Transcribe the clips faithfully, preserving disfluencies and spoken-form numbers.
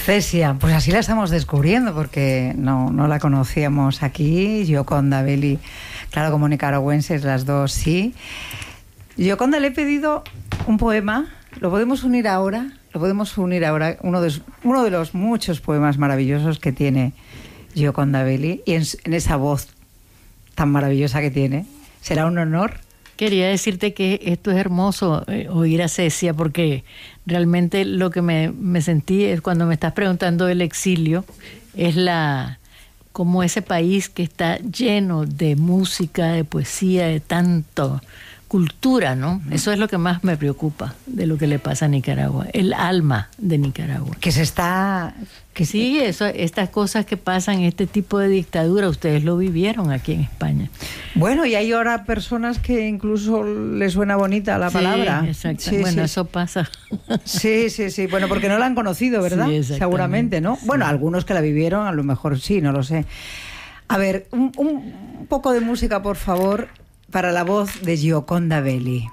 Cecia, pues así la estamos descubriendo porque no, no la conocíamos aquí. Gioconda Belli, claro, como nicaragüenses las dos, sí. Gioconda, le he pedido un poema. ¿Lo podemos unir ahora? Lo podemos unir ahora, uno de, uno de los muchos poemas maravillosos que tiene Gioconda Belli, y en, en esa voz tan maravillosa que tiene. ¿Será un honor? Quería decirte que esto es hermoso, eh, oír a Cecia, porque realmente lo que me, me sentí es cuando me estás preguntando del exilio, es la como ese país que está lleno de música, de poesía, de tanto cultura, ¿no? Uh-huh. Eso es lo que más me preocupa de lo que le pasa a Nicaragua, el alma de Nicaragua. Que se está... Que sí, eso, estas cosas que pasan, este tipo de dictadura, ustedes lo vivieron aquí en España. Bueno, y hay ahora personas que incluso les suena bonita la sí, palabra. Exacto. Sí, bueno, sí. eso pasa. Sí, sí, sí. Bueno, porque no la han conocido, ¿verdad? Sí, seguramente, ¿no? Sí. Bueno, algunos que la vivieron, a lo mejor sí, no lo sé. A ver, un, un poco de música, por favor, para la voz de Gioconda Belli.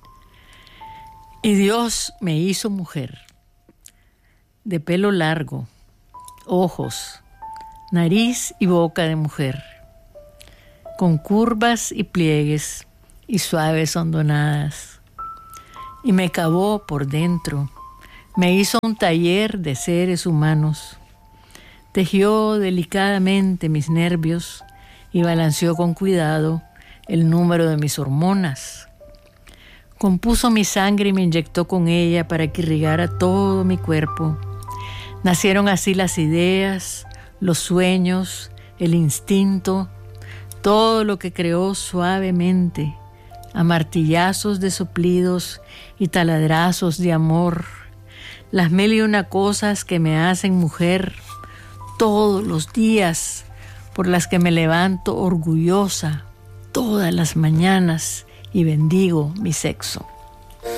Y Dios me hizo mujer, de pelo largo, ojos, nariz y boca de mujer, con curvas y pliegues y suaves hondonadas. Y me cavó por dentro, me hizo un taller de seres humanos, tejió delicadamente mis nervios y balanceó con cuidado el número de mis hormonas. Compuso mi sangre y me inyectó con ella para que irrigara todo mi cuerpo. Nacieron así las ideas, los sueños, el instinto, todo lo que creó suavemente, a martillazos de soplidos y taladrazos de amor, las mil y una cosas que me hacen mujer todos los días, por las que me levanto orgullosa todas las mañanas y bendigo mi sexo.